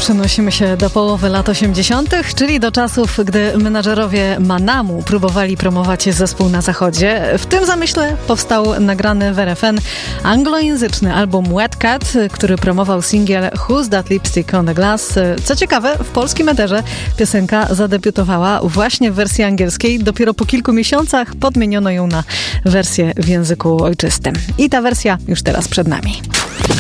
przenosimy się do połowy lat 80., czyli do czasów, gdy menadżerowie Manamu próbowali promować zespół na zachodzie. W tym zamyśle powstał nagrany w RFN anglojęzyczny album Wet Cat, który promował singiel Who's That Lipstick on the Glass. Co ciekawe, w polskim eterze piosenka zadebiutowała właśnie w wersji angielskiej. Dopiero po kilku miesiącach podmieniono ją na wersję w języku ojczystym. I ta wersja już teraz przed nami.